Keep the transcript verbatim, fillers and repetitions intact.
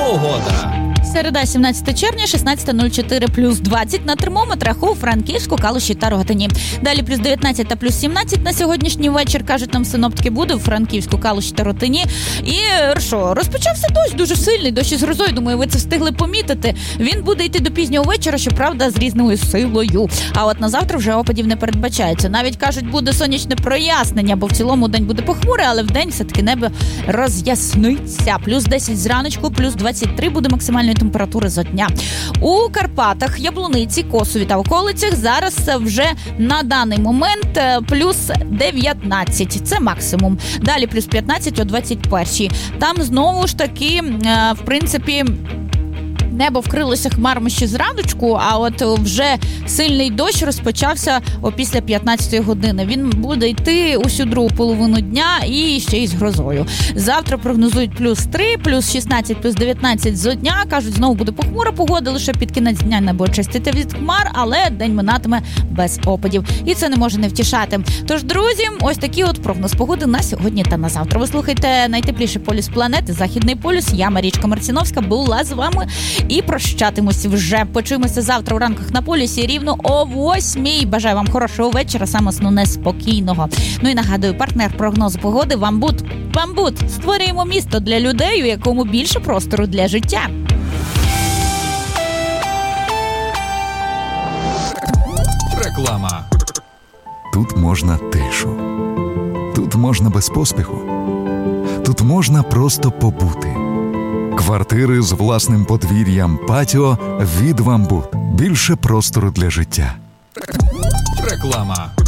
погода. Середа, сімнадцяте червня, шістнадцяте нуль чотири, плюс двадцять на термометрах у Франківську, Калуші та Рогатині. Далі плюс дев'ятнадцять та плюс сімнадцять на сьогоднішній вечір, кажуть нам синоптики, буде у Франківську, Калуші та Рогатині. І що, розпочався дощ дуже сильний, дощ із грозою, думаю, ви це встигли помітити. Він буде йти до пізнього вечора, щоправда, з різною силою. А от на завтра вже опадів не передбачається. Навіть, кажуть, буде сонячне прояснення, бо в цілому день буде похмуре, але в день все-таки небо роз'ясниться. Плюс десять зраночку, плюс двадцять три буде максимальної температури за дня. У Карпатах, Яблуниці, Косові та околицях зараз вже на даний момент плюс дев'ятнадцять. Це максимум. Далі плюс п'ятнадцять о двадцять першій. Там знову ж таки, в принципі, небо вкрилося хмарами ще зраночку, а от вже сильний дощ розпочався опісля п'ятнадцятої години. Він буде йти усю другу половину дня і ще й з грозою. Завтра прогнозують плюс три, плюс шістнадцять, плюс дев'ятнадцять зо дня. Кажуть, знову буде похмура погода, лише під кінець дня небо очиститься від хмар, але день минатиме без опадів. І це не може не втішати. Тож, друзі, ось такий от прогноз погоди на сьогодні та на завтра. Ви слухайте найтепліший полюс планети, Західний полюс. Я, Марічка Марціновська, була з вами. І прощатимусь вже. Почуємося завтра у ранках на полюсі рівно о восьмій. Бажаю вам хорошого вечора, саме основне спокійного. Ну і нагадую, партнер прогнозу погоди Вамбут. Вамбут. Створюємо місто для людей, у якому більше простору для життя. Реклама. Тут можна тишу. Тут можна без поспіху. Тут можна просто побути. Квартири з власним подвір'ям, патіо від Вамбут. Більше простору для життя. Реклама.